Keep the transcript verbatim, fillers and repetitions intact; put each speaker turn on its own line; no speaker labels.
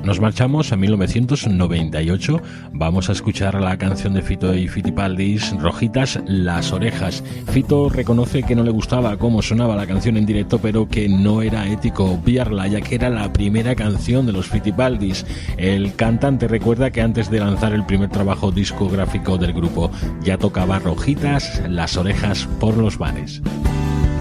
Nos marchamos a mil novecientos noventa y ocho. Vamos a escuchar la canción de Fito y Fitipaldis, Rojitas las orejas. Fito reconoce que no le gustaba cómo sonaba la canción en directo, pero que no era ético obviarla, ya que era la primera canción de los Fitipaldis. El cantante recuerda que antes de lanzar el primer trabajo discográfico del grupo ya tocaba Rojitas las orejas por los bares.